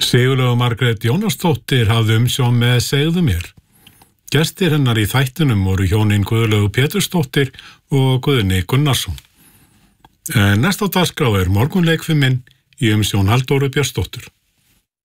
Sigurlaug Margrét Jónasdóttir hafði umsjón með Segðu mér. Gestir hennar í þættinum voru hjónin Guðlaug Pétursdóttir og Guðni Gunnarsson. Næst á dagskrá morgunleikfiminn í umsjón Halldóru Björnsdóttur.